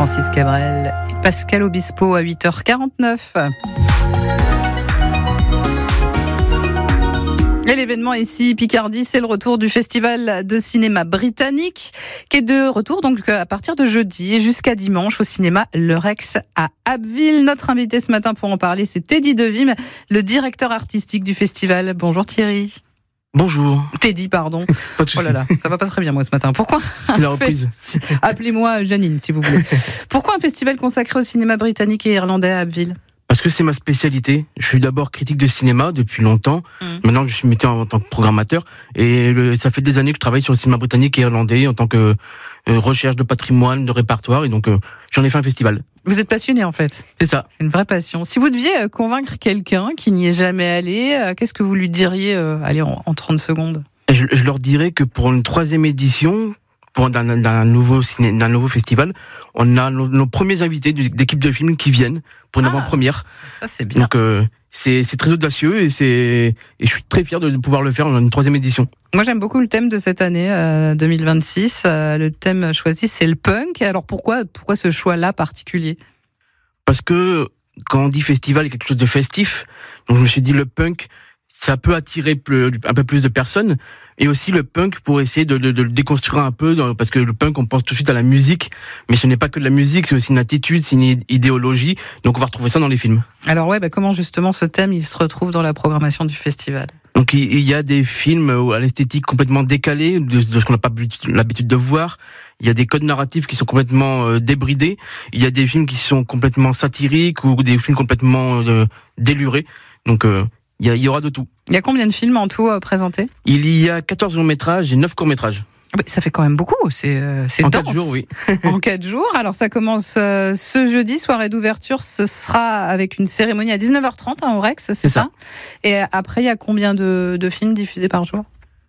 Francis Cabrel et Pascal Obispo à 8h49. Et l'événement ici, Picardie, c'est le retour du Festival de cinéma britannique qui est de retour donc à partir de jeudi et jusqu'à dimanche au cinéma Le Rex à Abbeville. Notre invité ce matin pour en parler, c'est Teddy Devim, le directeur artistique du festival. Bonjour Thierry. Bonjour. Teddy, pardon. Pas de souci. Oh là là, ça va pas très bien moi ce matin. Pourquoi C'est la reprise. Appelez-moi Janine si vous voulez. Pourquoi un festival consacré au cinéma britannique et irlandais à Abbeville ? Parce que c'est ma spécialité. Je suis d'abord critique de cinéma depuis longtemps. Maintenant, je suis metteur en tant que programmateur. Et ça fait des années que je travaille sur le cinéma britannique et irlandais en tant que recherche de patrimoine, de répertoire. Et donc, j'en ai fait un festival. Vous êtes passionné en fait. C'est ça. C'est une vraie passion. Si vous deviez convaincre quelqu'un qui n'y est jamais allé, qu'est-ce que vous lui diriez en 30 secondes ? Je leur dirais que pour une 3e édition, d'un nouveau festival, on a nos premiers invités d'équipes de films qui viennent pour une avant-première. Ça c'est bien. Donc c'est très audacieux et je suis très fier de pouvoir le faire dans une 3e édition. Moi j'aime beaucoup le thème de cette année 2026. Le thème choisi c'est le punk. Alors pourquoi ce choix-là particulier ? Parce que quand on dit festival, il y a quelque chose de festif. Donc je me suis dit le punk, ça peut attirer un peu plus de personnes. Et aussi le punk pour essayer de le déconstruire un peu, parce que le punk, on pense tout de suite à la musique, mais ce n'est pas que de la musique, c'est aussi une attitude, c'est une idéologie, donc on va retrouver ça dans les films. Alors comment justement ce thème, il se retrouve dans la programmation du festival ? Donc il y a des films à l'esthétique complètement décalée, de ce qu'on n'a pas l'habitude de voir, il y a des codes narratifs qui sont complètement débridés, il y a des films qui sont complètement satiriques, ou des films complètement délurés, donc il y aura de tout. Il y a combien de films en tout présentés ? Il y a 14 longs-métrages et 9 courts-métrages. Ça fait quand même beaucoup, c'est en dense. 4 jours, oui. En 4 jours. Alors ça commence ce jeudi, soirée d'ouverture, ce sera avec une cérémonie à 19h30 au Rex, c'est ça ? Et après, il y a combien de films diffusés par jour ?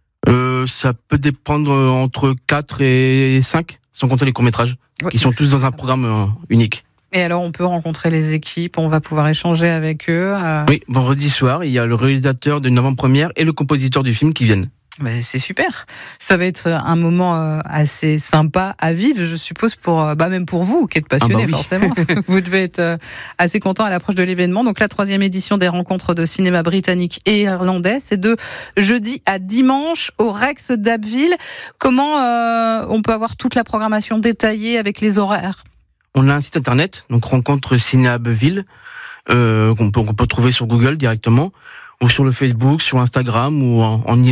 Ça peut dépendre entre 4 et 5, sans compter les courts-métrages, qui sont tous dans un programme unique. Et alors, on peut rencontrer les équipes, on va pouvoir échanger avec eux. Oui, vendredi soir, il y a le réalisateur de une avant-première et le compositeur du film qui viennent. C'est super. Ça va être un moment assez sympa à vivre, je suppose, même pour vous, qui êtes passionné, forcément. Vous devez être assez content à l'approche de l'événement. Donc, la 3e édition des rencontres de cinéma britannique et irlandais, c'est de jeudi à dimanche au Rex d'Abbeville. Comment on peut avoir toute la programmation détaillée avec les horaires ? On a un site internet, donc Rencontre Ciné Abbeville, qu'on peut trouver sur Google directement, ou sur le Facebook, sur Instagram, ou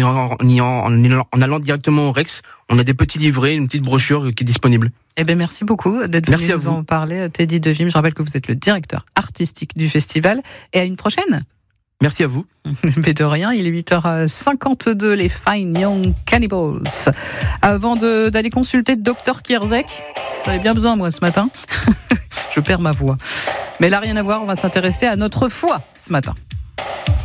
en allant directement au Rex. On a des petits livrets, une petite brochure qui est disponible. Merci beaucoup d'être venu nous en parler, Teddy Devim. Je rappelle que vous êtes le directeur artistique du festival. Et à une prochaine. Merci à vous. Mais de rien, il est 8h52, les Fine Young Cannibals. Avant d'aller consulter Dr Kierzek, j'en ai bien besoin moi ce matin. Je perds ma voix. Mais là, rien à voir, on va s'intéresser à notre foi ce matin.